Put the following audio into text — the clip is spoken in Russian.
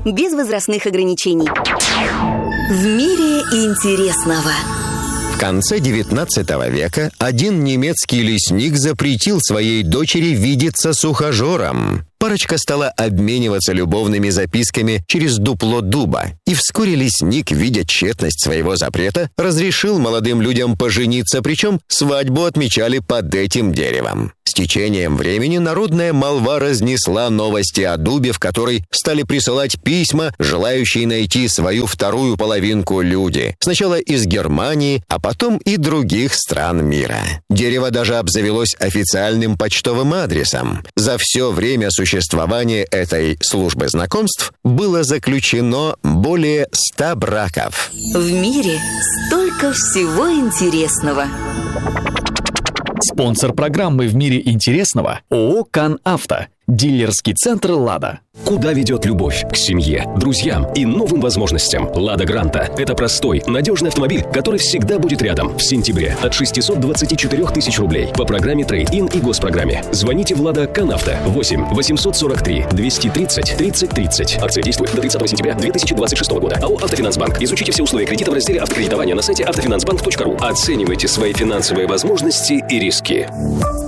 без возрастных ограничений. В мире интересного. В конце XIX века один немецкий лесник запретил своей дочери видеться с ухажером. Парочка стала обмениваться любовными записками через дупло дуба. И вскоре лесник, видя тщетность своего запрета, разрешил молодым людям пожениться, причем свадьбу отмечали под этим деревом. С течением времени народная молва разнесла новости о дубе, в который стали присылать письма, желающие найти свою вторую половинку люди. Сначала из Германии, а потом и других стран мира. Дерево даже обзавелось официальным почтовым адресом. За все время существования этой службы знакомств было заключено более 100 браков. В мире столько всего интересного. Спонсор программы «В мире интересного» ООО «КанАвто». Дилерский центр «Лада». Куда ведет любовь? К семье, друзьям и новым возможностям. «Лада Гранта» — это простой, надежный автомобиль, который всегда будет рядом. В сентябре от 624 тысяч рублей по программе «Трейд-ин» и госпрограмме. Звоните в «Лада КанАвто» 8 843 230 30 30. Акция действует до 30 сентября 2026 года. АО «Автофинансбанк». Изучите все условия кредита в разделе «Автокредитование» на сайте автофинансбанк.ру. Оценивайте свои финансовые возможности и риски.